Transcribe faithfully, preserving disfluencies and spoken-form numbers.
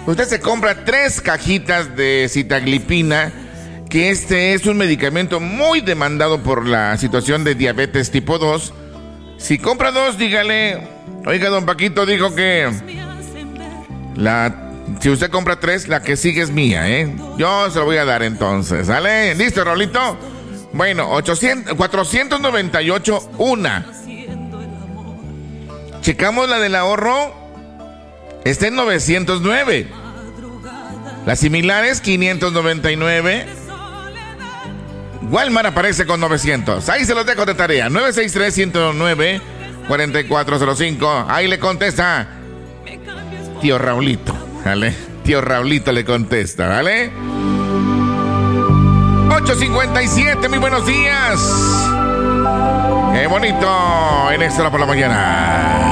Usted se compra tres cajitas de sitaglipina, que este es un medicamento muy demandado por la situación de diabetes tipo dos. Si compra dos, dígale, oiga, don Paquito dijo que la, si usted compra tres, la que sigue es mía, ¿eh? Yo se lo voy a dar entonces, ¿sale? ¿Listo, Raulito? Bueno, ochocientos, cuatrocientos noventa y ocho, una. Checamos la del ahorro, está en novecientos nueve. Las similares, quinientos noventa y nueve. Walmart aparece con novecientos. Ahí se los dejo de tarea. nueve seis tres, uno cero nueve, cuatro cuatro cero cinco. Ahí le contesta tío Raulito, ¿vale? Tío Raulito le contesta, ¿vale? ocho cincuenta y siete, muy buenos días. Qué bonito en Extra por la mañana.